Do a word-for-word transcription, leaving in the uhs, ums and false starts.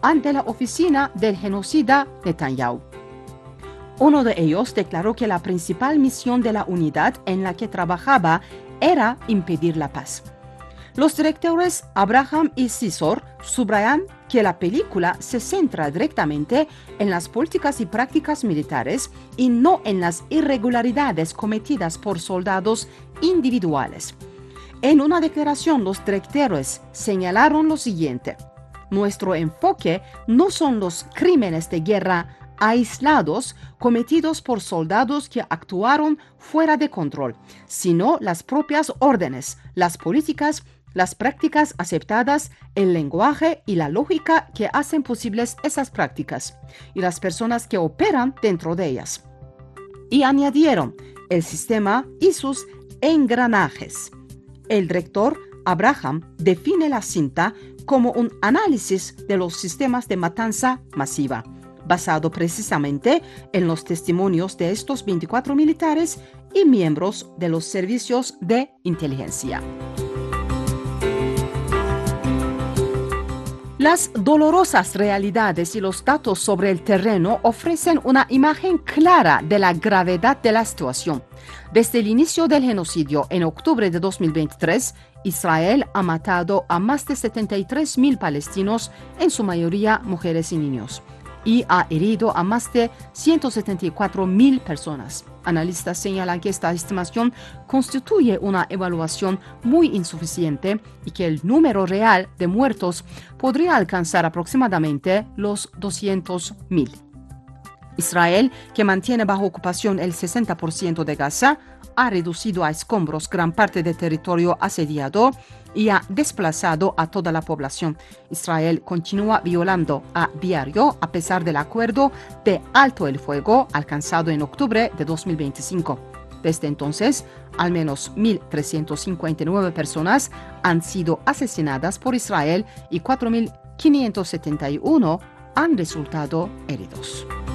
ante la oficina del genocida Netanyahu. Uno de ellos declaró que la principal misión de la unidad en la que trabajaba era impedir la paz. Los directores Abraham y Sisor subrayan que la película se centra directamente en las políticas y prácticas militares y no en las irregularidades cometidas por soldados individuales. En una declaración, los directores señalaron lo siguiente: nuestro enfoque no son los crímenes de guerra aislados cometidos por soldados que actuaron fuera de control, sino las propias órdenes, las políticas, las prácticas aceptadas, el lenguaje y la lógica que hacen posibles esas prácticas, y las personas que operan dentro de ellas. Y añadieron el sistema y sus engranajes. El director Abraham define la cinta como un análisis de los sistemas de matanza masiva, basado precisamente en los testimonios de estos veinticuatro militares y miembros de los servicios de inteligencia. Las dolorosas realidades y los datos sobre el terreno ofrecen una imagen clara de la gravedad de la situación. Desde el inicio del genocidio en octubre de dos mil veintitrés, Israel ha matado a más de setenta y tres mil palestinos, en su mayoría mujeres y niños, y ha herido a más de ciento setenta y cuatro mil personas. Analistas señalan que esta estimación constituye una evaluación muy insuficiente y que el número real de muertos podría alcanzar aproximadamente los doscientos mil. Israel, que mantiene bajo ocupación el sesenta por ciento de Gaza, ha reducido a escombros gran parte del territorio asediado y ha desplazado a toda la población. Israel continúa violando a diario a pesar del acuerdo de alto el fuego alcanzado en octubre de dos mil veinticinco. Desde entonces, al menos mil trescientas cincuenta y nueve personas han sido asesinadas por Israel y cuatro mil quinientos setenta y uno han resultado heridos.